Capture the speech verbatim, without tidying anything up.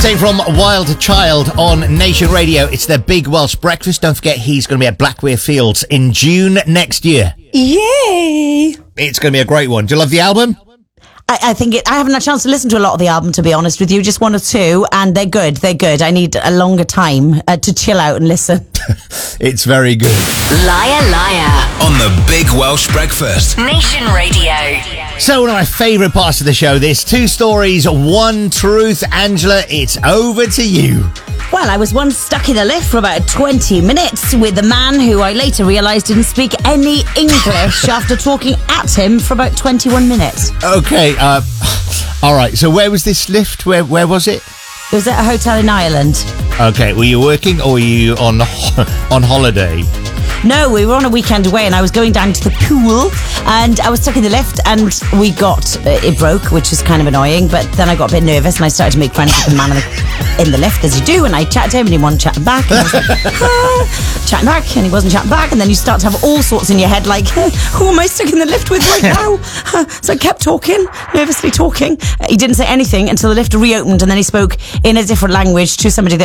Same from Wild Child on Nation Radio. It's their Big Welsh Breakfast. Don't forget, he's going to be at Blackweir Fields in June next year. Yay! It's going to be a great one. Do you love the album? I, I think it, I haven't had a chance to listen to a lot of the album, to be honest with you, just one or two, and they're good. They're good. I need a longer time uh, to chill out and listen. It's very good. Liar, liar. On the Big Welsh Breakfast. Nation Radio. So one of my favourite parts of the show, there's two stories, one truth. Angela, it's over to you. Well, I was once stuck in a lift for about twenty minutes with a man who I later realised didn't speak any English after talking at him for about twenty-one minutes. Okay, uh, all right, so where was this lift? Where where was it? It was at a hotel in Ireland. Okay, were you working or were you on on holiday? No, we were on a weekend away and I was going down to the pool and I was stuck in the lift and we got, uh, it broke, which was kind of annoying, but then I got a bit nervous and I started to make friends with the man in the, in the lift, as you do, and I chatted to him and he wasn't chatting back and I was like, ah, chatting back, and he wasn't chatting back, and then you start to have all sorts in your head like, who am I stuck in the lift with right now? So I kept talking, nervously talking. He didn't say anything until the lift reopened and then he spoke in a different language to somebody that